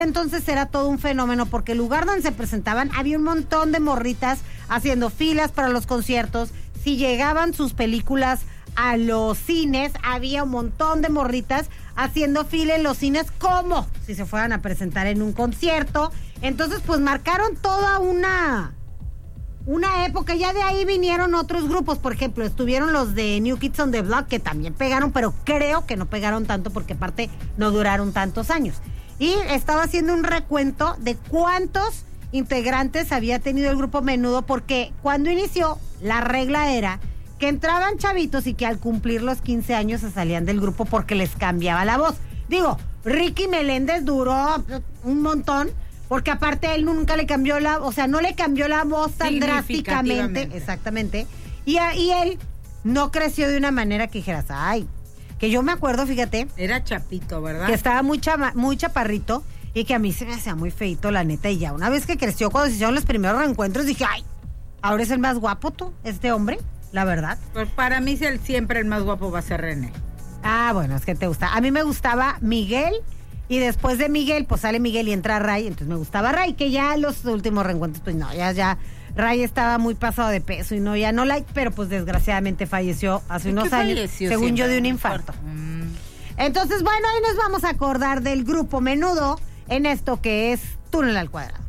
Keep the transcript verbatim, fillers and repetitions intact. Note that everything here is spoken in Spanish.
Entonces era todo un fenómeno porque el lugar donde se presentaban había un montón de morritas haciendo filas para los conciertos. Si llegaban sus películas a los cines, había un montón de morritas haciendo fila en los cines como si se fueran a presentar en un concierto. Entonces pues marcaron toda una una época. Ya de ahí vinieron otros grupos, por ejemplo estuvieron los de New Kids on the Block, que también pegaron, pero creo que no pegaron tanto porque aparte no duraron tantos años. Y estaba haciendo un recuento de cuántos integrantes había tenido el grupo Menudo, porque cuando inició la regla era que entraban chavitos y que al cumplir los quince años se salían del grupo porque les cambiaba la voz. Digo, Ricky Meléndez duró un montón, porque aparte él nunca le cambió la, o sea, no le cambió la voz tan drásticamente, exactamente, y, a, y él no creció de una manera que dijeras, ay, que yo me acuerdo, fíjate. Era chapito, ¿verdad? Que estaba muy, chama, muy chaparrito y que a mí se me hacía muy feito, la neta, y ya una vez que creció, cuando se hicieron los primeros reencuentros, dije, ay, ahora es el más guapo tú, este hombre, la verdad. Pues para mí el, siempre el más guapo va a ser René. Ah, bueno, es que te gusta. A mí me gustaba Miguel, y después de Miguel, pues sale Miguel y entra Ray, entonces me gustaba Ray, que ya los últimos reencuentros, pues no, ya, ya, Ray estaba muy pasado de peso y no, ya no like, pero pues desgraciadamente falleció hace unos años, según yo, de un infarto. Mm. Entonces, bueno, ahí nos vamos a acordar del grupo Menudo en esto que es Túnel al Cuadrado.